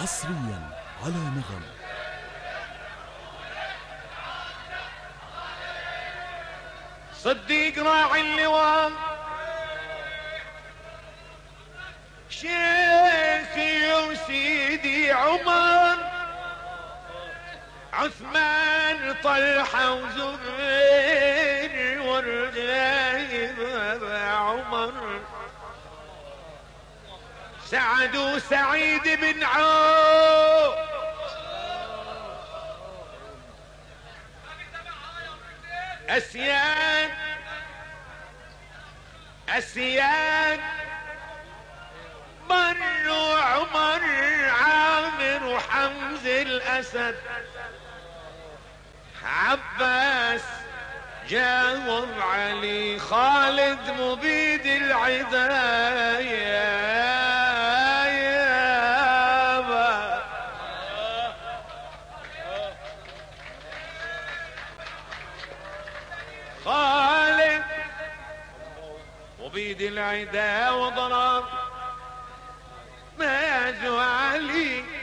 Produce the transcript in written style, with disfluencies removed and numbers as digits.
حصريا على نغم. صديق راعي اللواء شيخي وسيدي عمر عثمان طلحة وزبير والجايب عمر سعد وسعيد بن عوف أسياد بر وعمر عامر وحمز الأسد عباس جاوب علي خالد مبيد العداية خالد مبيد العدا وضرب ماجوا علي